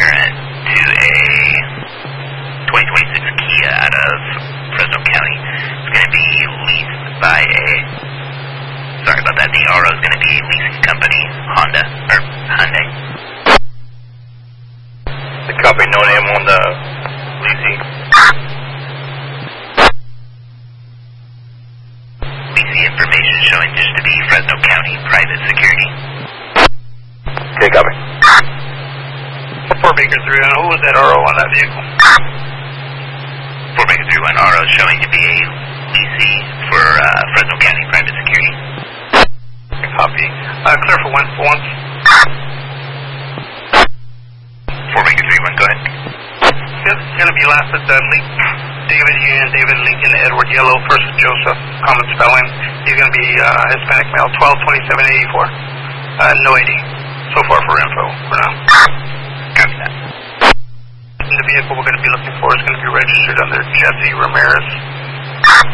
current to a 2026 Kia out of Fresno County. It's going to be leased by sorry about that, the RO is going to be a leasing company, Hyundai. The copy, no name on the leasing. Leasing information showing just to be Fresno County Private Security. Okay, copy. 4 Baker 3-1, who was that RO on that vehicle? 4 Baker 3-1 RO showing to be a leasing for Fresno County Private Security. Copy. Clear for once. 4 Baker 3-1, go ahead. It's going to be last at David Union, David Lincoln, Edward Yellow, first Joseph, common spelling. He's going to be Hispanic male, 122784. No ID. So far for info for now. Copy that. And the vehicle we're going to be looking for is going to be registered under Jesse Ramirez.